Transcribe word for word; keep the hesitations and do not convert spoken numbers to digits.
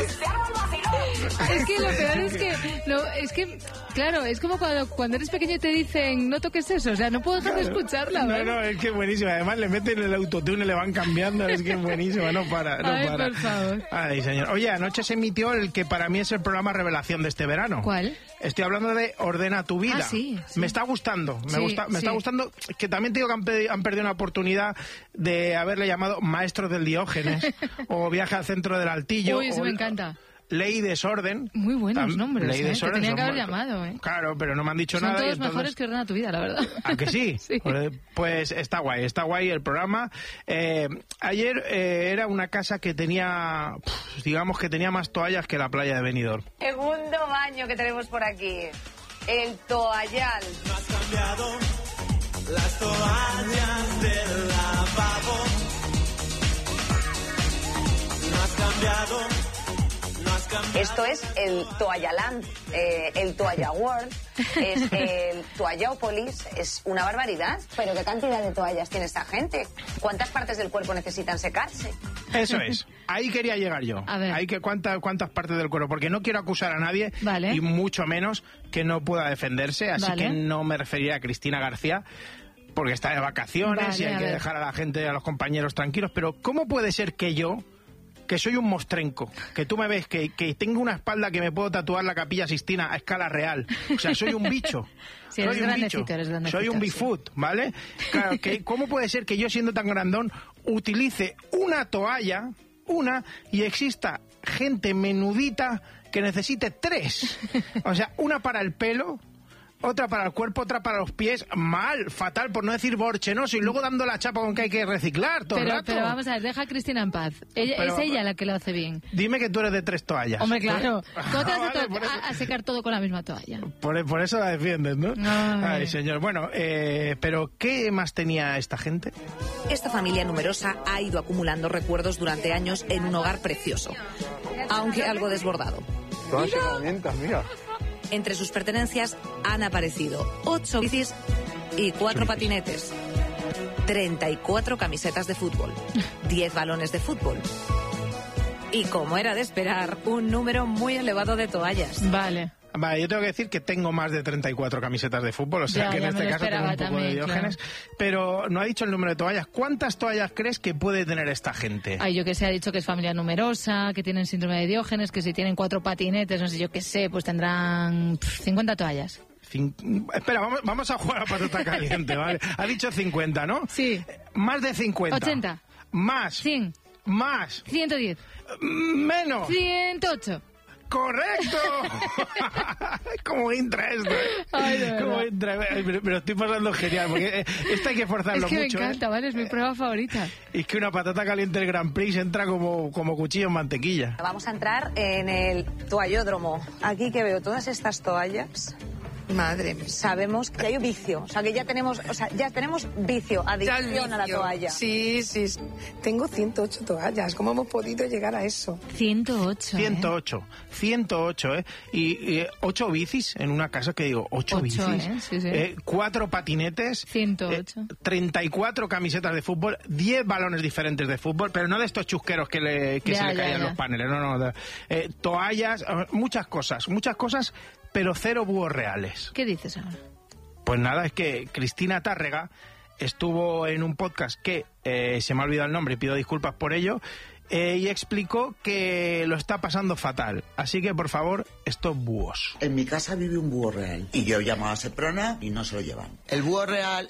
Es que lo peor es que, no, es que, claro, es como cuando, cuando eres pequeño y te dicen, no toques eso, o sea, no puedo dejar de escucharla. No, ¿vale? no, es que es buenísima. Además le meten el autotune y le van cambiando, es que es buenísima, no para, no Ay, para. por favor. Ay, señor. Oye, anoche se emitió el que para mí es el programa revelación de este verano. ¿Cuál? Estoy hablando de Ordena tu vida. Ah, sí, sí. Me está gustando, me, Sí, gusta, me sí. está gustando, que también te digo que han, pe- han perdido una oportunidad de haberle llamado Maestros del Diógenes o Viaje al centro del Altillo. Uy, eso o me encanta. Ley y Desorden. Muy buenos Tam- nombres, Ley y ¿eh? Que Desorden tenían que son haber buenos. llamado, ¿eh? Claro, pero no me han dicho Son nada. y todos entonces- mejores que Ordena tu vida, la verdad. ¿A que sí? Sí. Pues está guay, está guay el programa. Eh, ayer eh, era una casa que tenía, pf, digamos que tenía más toallas que la playa de Benidorm. Segundo baño que tenemos por aquí. El toallal. No has cambiado las toallas del lavabo. No has cambiado, no has cambiado. Esto es el Toallaland, eh, el Toalla World, es el Toallápolis, es una barbaridad. Pero ¿qué cantidad de toallas tiene esta gente? ¿Cuántas partes del cuerpo necesitan secarse? Eso es, ahí quería llegar yo. A ver. Ahí que cuánta, cuántas partes del cuerpo, porque no quiero acusar a nadie Vale. y mucho menos que no pueda defenderse, así Vale. que no me referiría a Cristina García, porque está de vacaciones Vale, y hay a que ver. dejar a la gente, a los compañeros tranquilos, pero ¿cómo puede ser que yo, que soy un mostrenco, que tú me ves, que, que tengo una espalda que me puedo tatuar la Capilla Sixtina a escala real, o sea, soy un bicho? Sí, eres soy un grandecito, bicho, eres grandecito, soy un sí. bifoot, ¿vale? Claro, que ¿cómo puede ser que yo siendo tan grandón utilice una toalla, una, y exista gente menudita que necesite tres? O sea, una para el pelo, otra para el cuerpo, otra para los pies. Mal, fatal, por no decir borchenoso, y luego dando la chapa con que hay que reciclar todo el Pero, rato. pero vamos a ver, deja a Cristina en paz. Ella, Pero- es ella la que lo hace bien. Dime que tú eres de tres toallas. Hombre, claro. Ah, ¿Cómo te vas a, vale, to- por eso- a- a secar todo con la misma toalla? Por, por eso la defiendes, ¿no? Ay. Ay, señor. Bueno, eh, pero ¿qué más tenía esta gente? Esta familia numerosa ha ido acumulando recuerdos durante años en un hogar precioso, aunque algo desbordado. Todas las herramientas, mira. Entre sus pertenencias han aparecido ocho bicis y cuatro patinetes, treinta y cuatro camisetas de fútbol, diez balones de fútbol y, como era de esperar, un número muy elevado de toallas. Vale. Vale, yo tengo que decir que tengo más de treinta y cuatro camisetas de fútbol, o sea Ya, que en ya me este lo caso tengo un esperaba poco de también, Diógenes, pero no ha dicho el número de toallas. ¿Cuántas toallas crees que puede tener esta gente? Ay, yo que sé, ha dicho que es familia numerosa, que tienen síndrome de Diógenes, que si tienen cuatro patinetes, no sé, yo qué sé, pues tendrán pff, cincuenta toallas. Cin- Espera, vamos, vamos a jugar a patata caliente, ¿vale? Ha dicho cincuenta, ¿no? Sí. Más de cincuenta. ochenta. Más. cien. Más. ciento diez. Menos. ciento ocho. ¡Correcto! ¿Cómo entra esto? Ay, de verdad. ¿Cómo entra? Ay, Pero, pero estoy pasando genial, porque eh, esto hay que Es forzarlo que mucho. me encanta, ¿vale? Es mi prueba favorita. ¿eh? Y es que una patata caliente del Grand Prix entra como, como cuchillo en mantequilla. Vamos a entrar en el toallódromo. Aquí que veo todas estas toallas. Madre mía. Sabemos que hay un vicio, o sea que ya tenemos, o sea, ya tenemos vicio, adicción a la toalla. Sí, sí, sí. Tengo ciento ocho toallas. ¿Cómo hemos podido llegar a eso? ciento ocho. ¿eh? ciento ocho, ciento ocho, ¿eh? Y, y ocho bicis en una casa, que digo, ocho, Ocho, bicis, ¿eh? Sí, sí. eh, cuatro patinetes, ciento ocho. eh, treinta y cuatro camisetas de fútbol, diez balones diferentes de fútbol, pero no de estos chusqueros que, le, que Ya, se le ya, caían ya. los paneles, no, no, de- eh, toallas, eh, muchas cosas, muchas cosas, pero cero búhos reales. ¿Qué dices ahora? Pues nada, es que Cristina Tárrega estuvo en un podcast que eh, se me ha olvidado el nombre y pido disculpas por ello, eh, y explicó que lo está pasando fatal. Así que, por favor, estos búhos. En mi casa vive un búho real y yo llamo a Seprona y no se lo llevan. El búho real